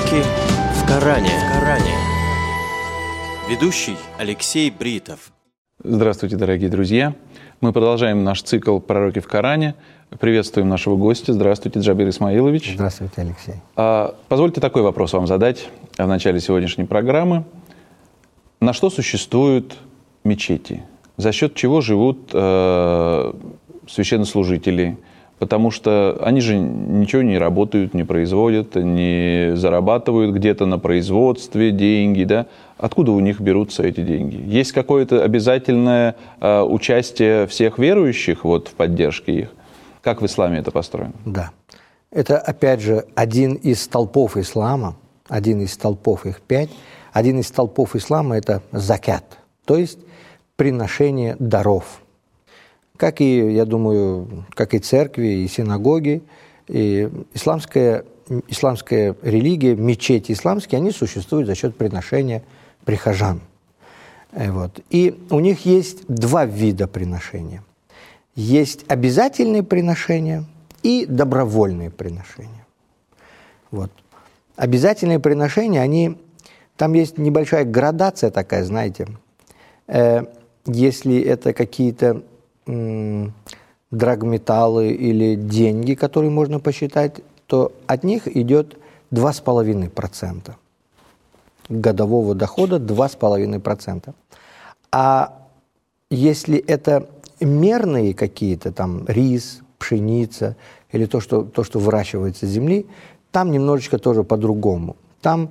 Пророки в Коране. Ведущий Алексей Бритов. Здравствуйте, дорогие друзья. Мы продолжаем наш цикл «Пророки в Коране». Приветствуем нашего гостя. Здравствуйте, Джабир Исмаилович. Здравствуйте, Алексей. Позвольте такой вопрос вам задать в начале сегодняшней программы. На что существуют мечети? За счет чего живут священнослужители? Потому что они же ничего не работают, не производят, не зарабатывают где-то на производстве деньги, да? Откуда у них берутся эти деньги? Есть какое-то обязательное участие всех верующих в поддержке их? Как в исламе это построено? Да. Это, опять же, один из столпов ислама, один из столпов, их 5. Один из столпов ислама – это закят, то есть приношение даров. Как и, я думаю, как и церкви, и синагоги, и исламская религия, мечети исламские, они существуют за счет приношения прихожан. И у них есть два вида приношения. Есть обязательные приношения и добровольные приношения. Обязательные приношения, там есть небольшая градация такая, знаете. Если это какие-то драгметаллы или деньги, которые можно посчитать, то от них идет 2,5%. Годового дохода 2,5%. А если это мерные какие-то, там рис, пшеница или то, что выращивается с земли, там немножечко тоже по-другому. Там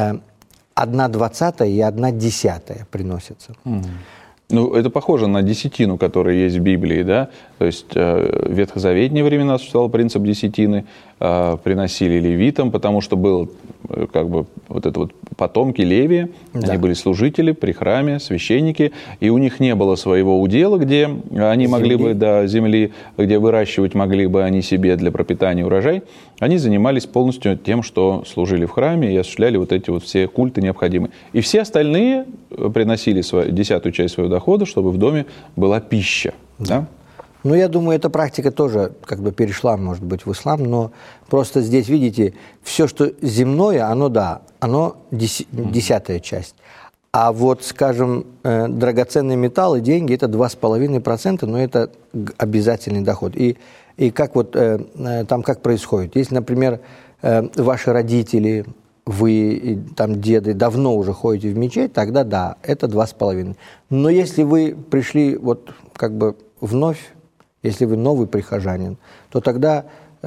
1/20 и 1/10 приносятся. Это похоже на десятину, которая есть в Библии, да? То есть в ветхозаветные времена существовал принцип десятины, приносили левитам, потому что был потомки Левия, да. Они были служители при храме, священники, и у них не было своего удела, где они могли бы, земли, где выращивать могли бы они себе для пропитания урожай. Они занимались полностью тем, что служили в храме и осуществляли эти все культы необходимые. И все остальные приносили 10-ю часть своего дохода, чтобы в доме была пища. Да? Я думаю, эта практика тоже перешла, может быть, в ислам, но просто здесь, видите, все, что земное, оно 10-я часть. А скажем, драгоценные металлы, деньги, это 2,5%, но это обязательный доход. И как там как происходит? Если, например, ваши родители, вы, деды, давно уже ходите в мечеть, тогда да, это 2,5%. Но если вы пришли вновь, если вы новый прихожанин, то тогда,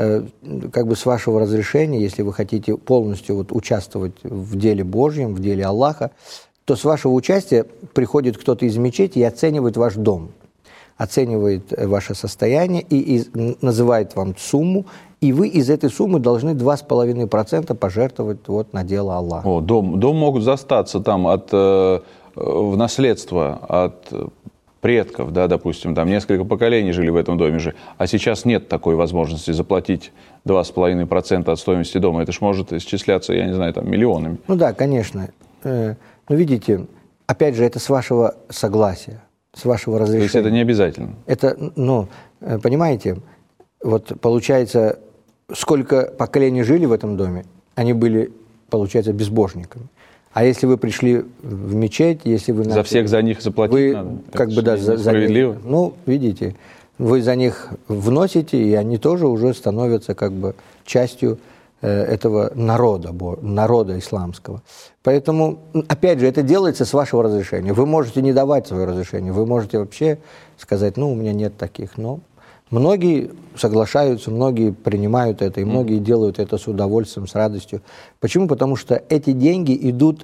с вашего разрешения, если вы хотите полностью участвовать в деле Божьем, в деле Аллаха, то с вашего участия приходит кто-то из мечети и оценивает ваш дом, оценивает ваше состояние и называет вам сумму, и вы из этой суммы должны 2,5% пожертвовать на дело Аллаха. Дом могут застаться там в наследство от предков, да, допустим, там несколько поколений жили в этом доме же, а сейчас нет такой возможности заплатить 2,5% от стоимости дома. Это ж может исчисляться, я не знаю, миллионами. Да, конечно. Но видите, опять же, это с вашего согласия, с вашего разрешения. То есть это не обязательно? Это, понимаете, получается, сколько поколений жили в этом доме, они были, получается, безбожниками. А если вы пришли в мечеть, если вы... За всех за них заплатить надо. Справедливо. Видите, вы за них вносите, и они тоже уже становятся частью этого народа исламского. Поэтому, опять же, это делается с вашего разрешения. Вы можете не давать свое разрешение, вы можете вообще сказать, у меня нет таких, но... Многие соглашаются, многие принимают это, и многие делают это с удовольствием, с радостью. Почему? Потому что эти деньги идут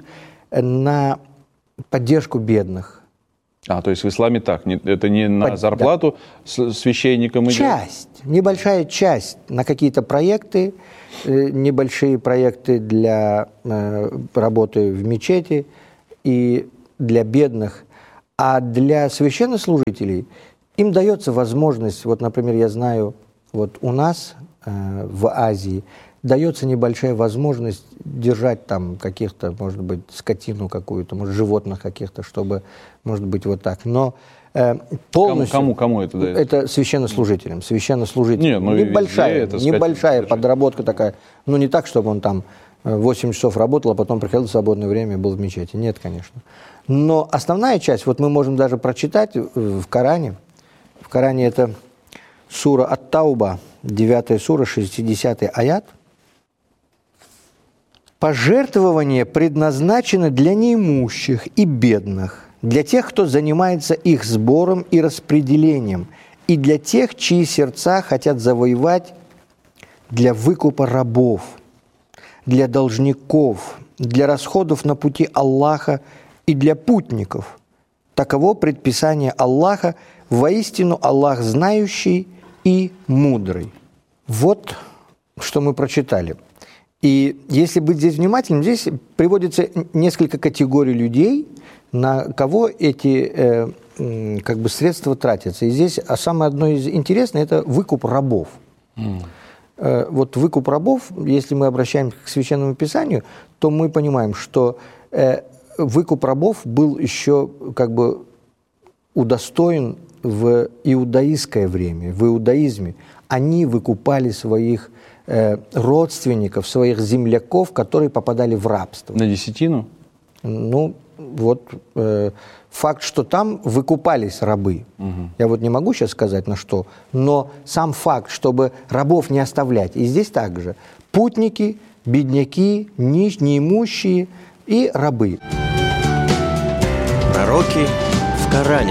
на поддержку бедных. То есть в исламе так, это не на зарплату священникам идет? Небольшая часть на какие-то проекты, небольшие проекты для работы в мечети и для бедных, а для священнослужителей им дается возможность, например, я знаю, у нас в Азии дается небольшая возможность держать там каких-то, может быть, скотину какую-то, может, животных каких-то, чтобы, может быть, так. Но полностью... Кому это дается? Это священнослужителям. Небольшая подработка такая. Не так, чтобы он там 8 часов работал, а потом приходил в свободное время и был в мечети. Нет, конечно. Но основная часть, вот мы можем даже прочитать в Коране. В Коране это сура Ат-Тауба, 9 сура, 60 аят. Пожертвования предназначены для неимущих и бедных, для тех, кто занимается их сбором и распределением, и для тех, чьи сердца хотят завоевать для выкупа рабов, для должников, для расходов на пути Аллаха и для путников. Таково предписание Аллаха, воистину Аллах знающий и мудрый. Вот что мы прочитали. И если быть здесь внимательным, здесь приводится несколько категорий людей, на кого эти средства тратятся. И здесь самое одно из интересных – это выкуп рабов. Вот выкуп рабов, если мы обращаемся к Священному Писанию, то мы понимаем, что выкуп рабов был еще удостоен в иудаистское время, в иудаизме. Они выкупали своих родственников, своих земляков, которые попадали в рабство. На десятину? Ну, вот факт, что там выкупались рабы. Я вот не могу сейчас сказать на что, но сам факт, чтобы рабов не оставлять. И здесь также путники, бедняки, неимущие и рабы. Пророки в Коране.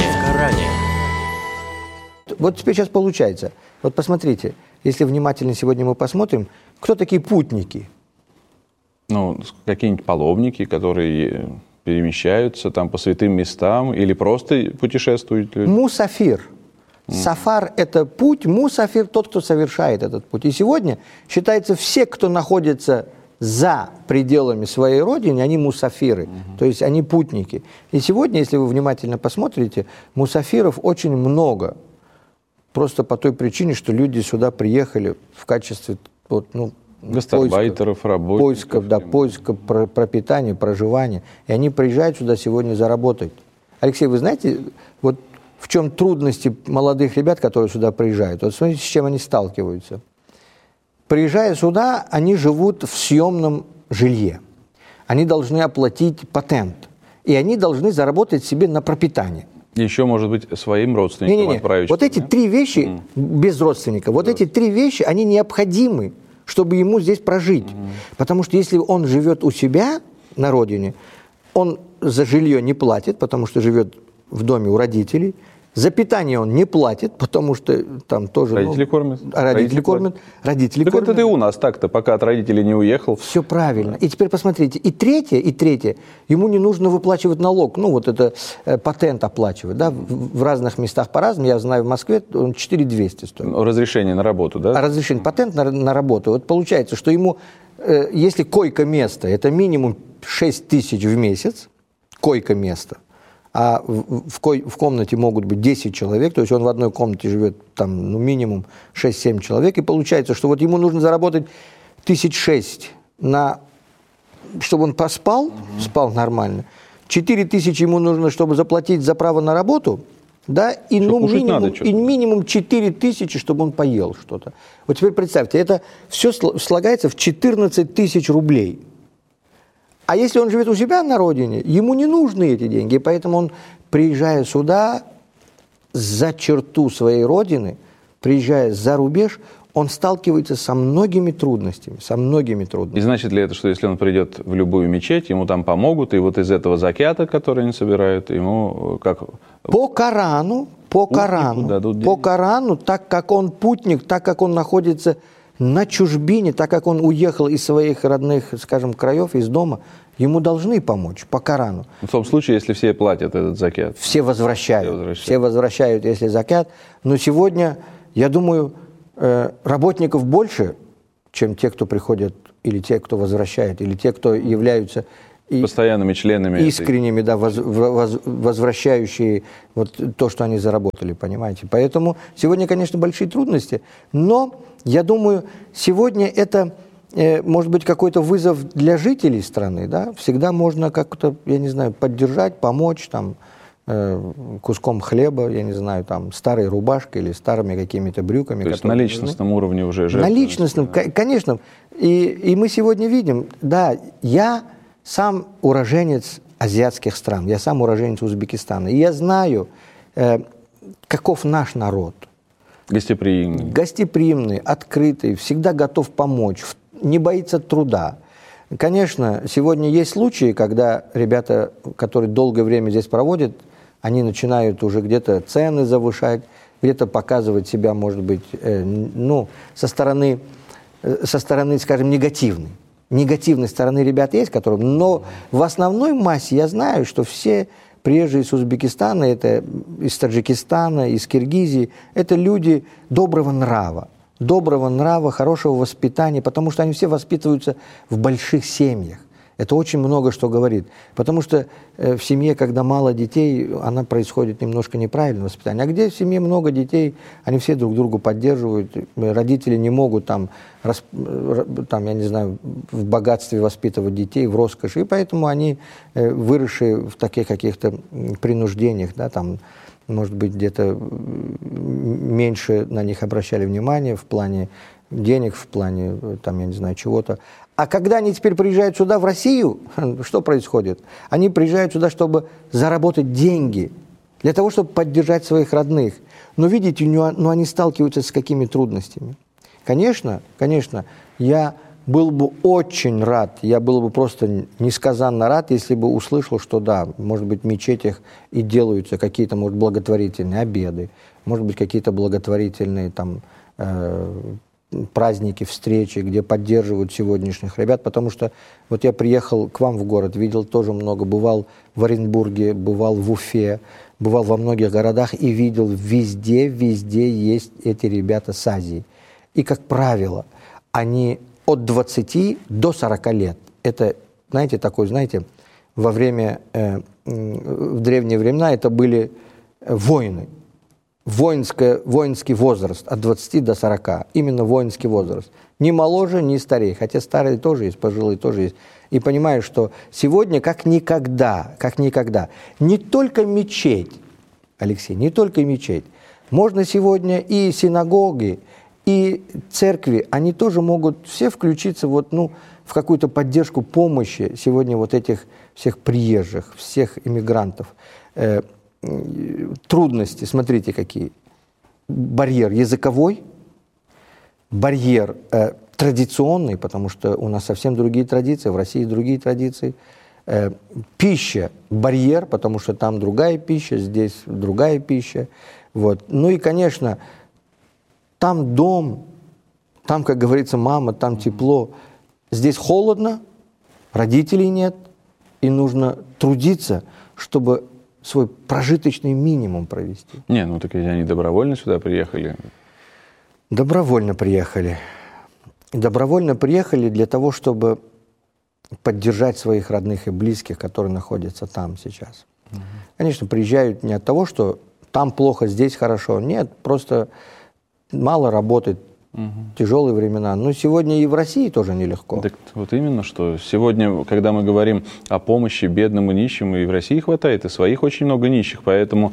Вот теперь сейчас получается. Вот посмотрите, если внимательно сегодня мы посмотрим, кто такие путники? Ну, какие-нибудь паломники, которые перемещаются там по святым местам или просто путешествуют люди? Мусафир. Сафар – это путь, мусафир – тот, кто совершает этот путь. И сегодня считается, все, кто находится за пределами своей родины, они мусафиры, то есть они путники. И сегодня, если вы внимательно посмотрите, мусафиров очень много. Просто по той причине, что люди сюда приехали в качестве гастарбайтеров, работников. Поиска пропитания, проживания. И они приезжают сюда сегодня заработать. Алексей, вы знаете, вот в чем трудности молодых ребят, которые сюда приезжают? Вот смотрите, с чем они сталкиваются. Приезжая сюда, они живут в съемном жилье. Они должны оплатить патент. И они должны заработать себе на пропитание. Еще, может быть, своим родственникам отправить. Вот эти три вещи, без родственника, вот эти три вещи, они необходимы, чтобы ему здесь прожить. Потому что если он живет у себя на родине, он за жилье не платит, потому что живет в доме у родителей. За питание он не платит, потому что там тоже... Родители кормят. Родители кормят. Так это ты у нас так-то, пока от родителей не уехал. Все правильно. И теперь посмотрите. И третье, ему не нужно выплачивать налог. Ну, вот это патент оплачивать. Да? В разных местах по-разному. Я знаю, в Москве он 4200 стоит. Разрешение на работу, да? Разрешение, патент на работу. Вот получается, что ему, если койко-место, это минимум 6 тысяч в месяц, койко-место, а в комнате могут быть 10 человек, то есть он в одной комнате живет там, минимум 6-7 человек, и получается, что вот ему нужно заработать 6 000 чтобы он поспал, спал нормально, 4 000 ему нужно, чтобы заплатить за право на работу, да, и, минимум 4 000, чтобы он поел что-то. Вот теперь представьте, это все слагается в 14 000 рублей. А если он живет у себя на родине, ему не нужны эти деньги, и поэтому он, приезжая сюда, за черту своей родины, приезжая за рубеж, он сталкивается со многими трудностями, И значит ли это, что если он придет в любую мечеть, ему там помогут, и вот из этого закята, который они собирают, ему как... По Корану, так как он путник, так как он находится на чужбине, так как он уехал из своих родных, скажем, краев, из дома, ему должны помочь по Корану. В том случае, если все платят этот закят. Все возвращают, если закят. Но сегодня, я думаю, работников больше, чем те, кто приходят, или те, кто возвращает, или те, кто являются постоянными членами. Искренними, да, возвращающие вот то, что они заработали, понимаете. Поэтому сегодня, конечно, большие трудности, но я думаю, сегодня это, может быть, какой-то вызов для жителей страны, да, всегда можно как-то, я не знаю, поддержать, помочь там. куском хлеба, я не знаю, там, старой рубашкой или старыми какими-то брюками. То есть на личностном уровне уже жертвы. На личностном, да. Конечно. И мы сегодня видим, да, я сам уроженец азиатских стран, я сам уроженец Узбекистана, и я знаю, каков наш народ. Гостеприимный. Гостеприимный, открытый, всегда готов помочь, не боится труда. Конечно, сегодня есть случаи, когда ребята, которые долгое время здесь проводят, они начинают уже где-то цены завышать, где-то показывать себя, может быть, со стороны, скажем, негативной. Негативной стороны ребят есть, которым, но в основной массе я знаю, что все приезжие из Узбекистана, это из Таджикистана, из Киргизии, это люди доброго нрава, хорошего воспитания, потому что они все воспитываются в больших семьях. Это очень много что говорит. Потому что в семье, когда мало детей, она происходит немножко неправильное воспитание. А где в семье много детей, они все друг друга поддерживают. Родители не могут я не знаю, в богатстве воспитывать детей, в роскоши. И поэтому они, выросшие в таких каких-то принуждениях, да, там, может быть, где-то меньше на них обращали внимание в плане денег, в плане, там, я не знаю, чего-то. А когда они теперь приезжают сюда, в Россию, что происходит? Они приезжают сюда, чтобы заработать деньги, для того, чтобы поддержать своих родных. Но видите, они сталкиваются с какими трудностями. Конечно, я был бы очень рад, я был бы просто несказанно рад, если бы услышал, что да, может быть, в мечетях и делаются какие-то, может, благотворительные обеды, может быть, какие-то благотворительные там праздники, встречи, где поддерживают сегодняшних ребят, потому что вот я приехал к вам в город, видел тоже много, бывал в Оренбурге, бывал в Уфе, бывал во многих городах и видел, везде есть эти ребята с Азии. И, как правило, они от 20 до 40 лет. Это, знаете, во время, в древние времена это были войны. Воинский возраст от 20 до 40. Именно воинский возраст. Ни моложе, ни старее. Хотя старые тоже есть, пожилые тоже есть. И понимаю, что сегодня как никогда, не только мечеть, Алексей, не только мечеть. Можно сегодня и синагоги, и церкви, они тоже могут все включиться в какую-то поддержку помощи сегодня вот этих всех приезжих, всех иммигрантов. Трудности, смотрите, какие. Барьер языковой, барьер традиционный, потому что у нас совсем другие традиции, в России другие традиции. Пища, барьер, потому что там другая пища, здесь другая пища. Вот. Ну и, конечно, там дом, там, как говорится, мама, там тепло. Здесь холодно, родителей нет, и нужно трудиться, чтобы свой прожиточный минимум провести. Так они добровольно сюда приехали? Добровольно приехали. Добровольно приехали для того, чтобы поддержать своих родных и близких, которые находятся там сейчас. Конечно, приезжают не от того, что там плохо, здесь хорошо. Нет, просто мало работает, тяжелые времена. Но сегодня и в России тоже нелегко. Так вот именно, что сегодня, когда мы говорим о помощи бедным и нищим, и в России хватает, и своих очень много нищих, поэтому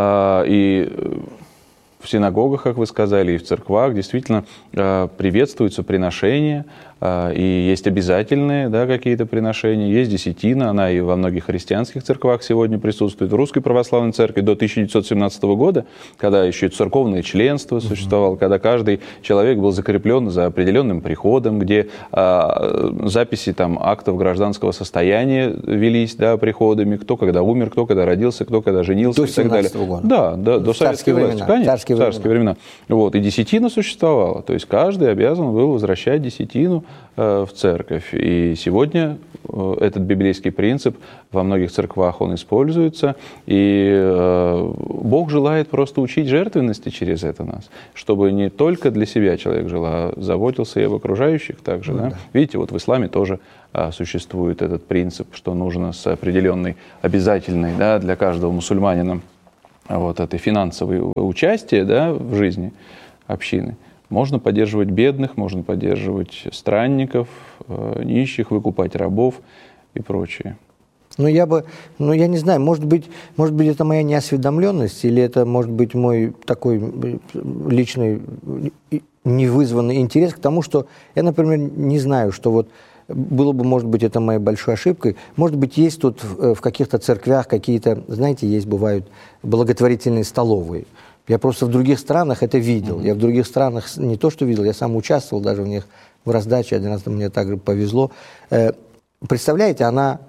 и в синагогах, как вы сказали, и в церквах действительно приветствуются приношения, и есть обязательные, да, какие-то приношения, есть десятина, она и во многих христианских церквах сегодня присутствует. В Русской Православной Церкви до 1917 года, когда еще и церковное членство существовало, когда каждый человек был закреплен за определенным приходом, где записи там, актов гражданского состояния велись, да, приходами, кто когда умер, кто когда родился, кто когда женился до и так далее. Года. Да, до советской власти, конечно, царские времена. Вот, и десятина существовала, то есть каждый обязан был возвращать десятину в церковь. И сегодня этот библейский принцип во многих церквах он используется. И Бог желает просто учить жертвенности через это нас, чтобы не только для себя человек жил, а заботился и об окружающих также. Да? Видите, вот в исламе тоже существует этот принцип, что нужно с определенной обязательной, да, для каждого мусульманина вот этой финансовой участия, да, в жизни общины. Можно поддерживать бедных, можно поддерживать странников, нищих, выкупать рабов и прочее. я не знаю, может быть, это моя неосведомленность, или это, может быть, мой такой личный невызванный интерес к тому, что я, например, не знаю, что вот было бы, может быть, это моей большой ошибкой. Может быть, есть тут в каких-то церквях какие-то, знаете, бывают благотворительные столовые. Я просто в других странах это видел. Я в других странах не то, что видел, я сам участвовал даже в них в раздаче. Один раз мне также повезло. Представляете, она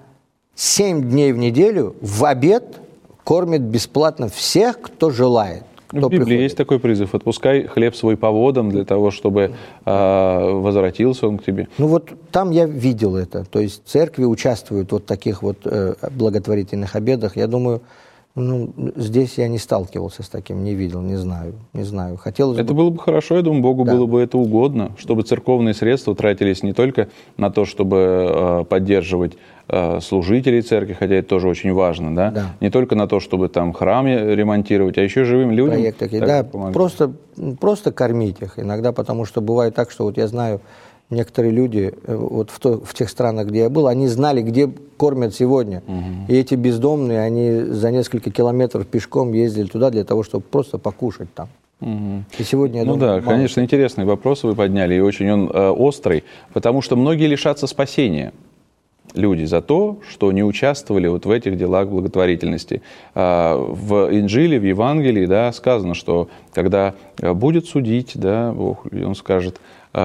7 дней в неделю в обед кормит бесплатно всех, кто желает. В Библии приходит. Есть такой призыв: отпускай хлеб свой по водам для того, чтобы возвратился он к тебе. Вот там я видел это. То есть церкви участвуют в вот таких вот благотворительных обедах. Я думаю, здесь я не сталкивался с таким, не видел, не знаю. Хотелось это было бы хорошо, я думаю, Богу было бы это угодно, чтобы церковные средства тратились не только на то, чтобы поддерживать служителей церкви, хотя это тоже очень важно, да? Не только на то, чтобы там храм ремонтировать, а еще живым людям. Проекты, да, просто кормить их иногда, потому что бывает так, что вот я знаю, некоторые люди вот в тех странах, где я был, они знали, где кормят сегодня. И эти бездомные, они за несколько километров пешком ездили туда для того, чтобы просто покушать там. И сегодня, я думаю, конечно, интересный вопрос вы подняли, и очень он острый, потому что многие лишатся спасения. Люди за то, что не участвовали вот в этих делах благотворительности. В Инжиле, в Евангелии, да, сказано, что когда будет судить, да, Бог, Он скажет: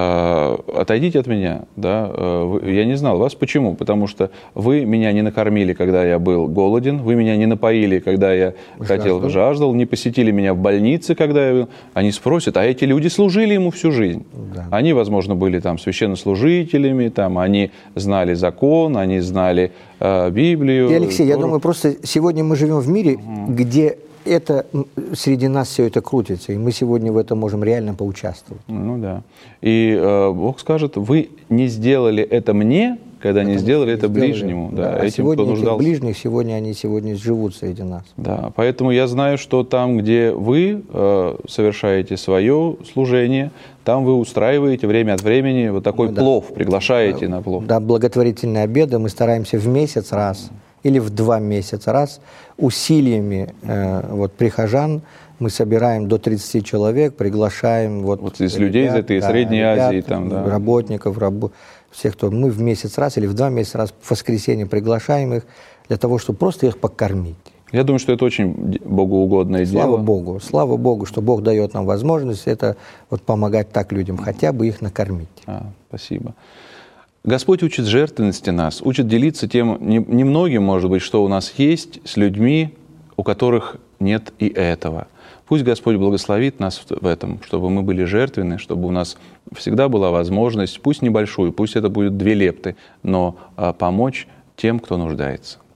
отойдите от меня, да, я не знал вас. Почему? Потому что вы меня не накормили, когда я был голоден, вы меня не напоили, когда я жаждал, не посетили меня в больнице, когда я был. Они спросят, а эти люди служили ему всю жизнь. Да. Они, возможно, были там священнослужителями, там, они знали закон, они знали Библию. И, Алексей, я думаю, просто сегодня мы живем в мире, где это среди нас все это крутится, и мы сегодня в этом можем реально поучаствовать. Да. И Бог скажет: вы не сделали это мне, когда не сделали это ближнему. Да, а сегодня этих ближних, они сегодня живут среди нас. Да, поэтому я знаю, что там, где вы совершаете свое служение, там вы устраиваете время от времени вот такой плов, приглашаете на плов. Да, благотворительные обеды мы стараемся в месяц раз или в 2 месяца раз усилиями прихожан мы собираем до 30 человек, приглашаем из людей из этой Средней Азии, работников, всех, кто мы в месяц раз или в 2 месяца раз в воскресенье приглашаем их для того, чтобы просто их покормить. Я думаю, что это очень богоугодное дело. Слава Богу, что Бог дает нам возможность это помогать так людям, хотя бы их накормить. Спасибо. Господь учит жертвенности нас, учит делиться тем немногим, может быть, что у нас есть, с людьми, у которых нет и этого. Пусть Господь благословит нас в этом, чтобы мы были жертвенны, чтобы у нас всегда была возможность, пусть небольшую, пусть это будет 2 лепты, но помочь тем, кто нуждается.